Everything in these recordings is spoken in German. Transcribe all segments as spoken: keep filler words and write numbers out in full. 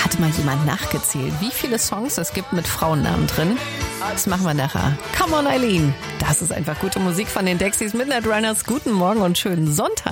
Hat mal jemand nachgezählt, wie viele Songs es gibt mit Frauennamen drin? Das machen wir nachher. Come on, Eileen. Das ist einfach gute Musik von den Dexys Midnight Runners. Guten Morgen und schönen Sonntag.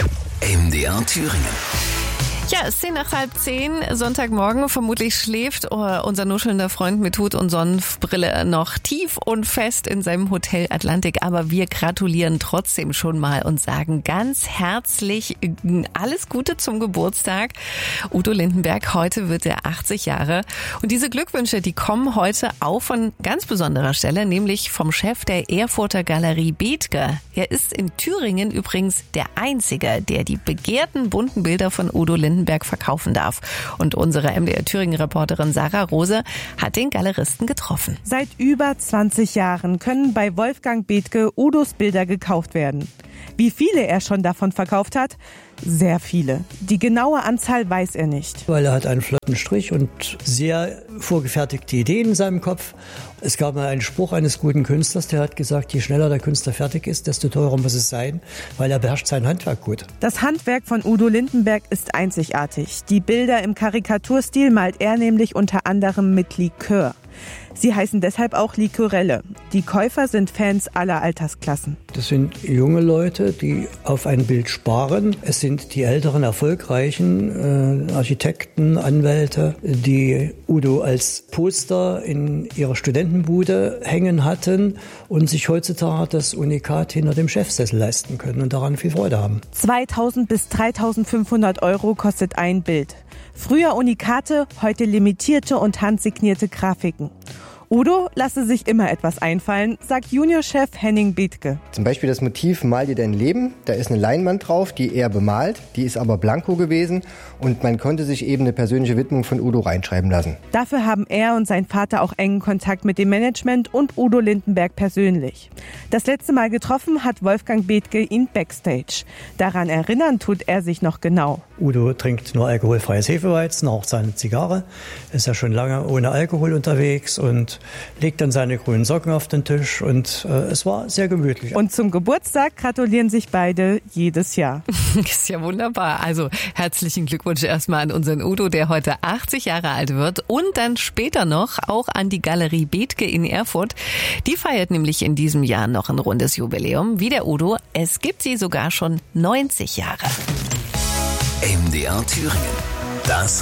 M D R Thüringen. Ja, es ist zehn nach halb zehn, Sonntagmorgen. Vermutlich schläft unser nuschelnder Freund mit Hut und Sonnenbrille noch tief und fest in seinem Hotel Atlantik. Aber wir gratulieren trotzdem schon mal und sagen ganz herzlich alles Gute zum Geburtstag. Udo Lindenberg, heute wird er achtzig Jahre. Und diese Glückwünsche, die kommen heute auch von ganz besonderer Stelle, nämlich vom Chef der Erfurter Galerie Bethge. Er ist in Thüringen übrigens der Einzige, der die begehrten bunten Bilder von Udo Lindenberg verkaufen darf. Und unsere M D R Thüringen-Reporterin Sarah Rose hat den Galeristen getroffen. Seit über zwanzig Jahren können bei Wolfgang Bethge Udos Bilder gekauft werden. Wie viele er schon davon verkauft hat? Sehr viele. Die genaue Anzahl weiß er nicht. Weil er hat einen flotten Strich und sehr vorgefertigte Ideen in seinem Kopf. Es gab mal einen Spruch eines guten Künstlers, der hat gesagt, je schneller der Künstler fertig ist, desto teurer muss es sein, weil er beherrscht sein Handwerk gut. Das Handwerk von Udo Lindenberg ist einzigartig. Die Bilder im Karikaturstil malt er nämlich unter anderem mit Likör. Sie heißen deshalb auch Liquorelle. Die Käufer sind Fans aller Altersklassen. Das sind junge Leute, die auf ein Bild sparen. Es sind die älteren, erfolgreichen äh, Architekten, Anwälte, die Udo als Poster in ihrer Studentenbude hängen hatten und sich heutzutage das Unikat hinter dem Chefsessel leisten können und daran viel Freude haben. zweitausend bis dreitausendfünfhundert Euro kostet ein Bild. Früher Unikate, heute limitierte und handsignierte Grafiken. Udo lasse sich immer etwas einfallen, sagt Juniorchef Henning Bethge. Zum Beispiel das Motiv Mal dir dein Leben. Da ist eine Leinwand drauf, die er bemalt. Die ist aber blanko gewesen und man konnte sich eben eine persönliche Widmung von Udo reinschreiben lassen. Dafür haben er und sein Vater auch engen Kontakt mit dem Management und Udo Lindenberg persönlich. Das letzte Mal getroffen hat Wolfgang Bethge ihn backstage. Daran erinnern tut er sich noch genau. Udo trinkt nur alkoholfreies Hefeweizen, raucht seine Zigarre, ist ja schon lange ohne Alkohol unterwegs und legt dann seine grünen Socken auf den Tisch und äh, es war sehr gemütlich. Und zum Geburtstag gratulieren sich beide jedes Jahr. Ist ja wunderbar. Also herzlichen Glückwunsch erstmal an unseren Udo, der heute achtzig Jahre alt wird und dann später noch auch an die Galerie Bethge in Erfurt. Die feiert nämlich in diesem Jahr noch ein rundes Jubiläum, wie der Udo. Es gibt sie sogar schon neunzig Jahre. M D R Thüringen. Das